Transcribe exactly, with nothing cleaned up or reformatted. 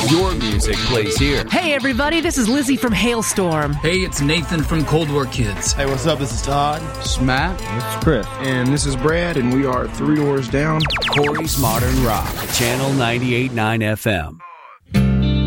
Your music plays here. Hey, everybody, this is Lizzie from Hailstorm. Hey, it's Nathan from Cold War Kids. Hey, what's up? This is Todd. This is Matt. This is Chris. And this is Brad, and we are Three Doors Down. Corey's Modern Rock, Channel ninety-eight point nine F M.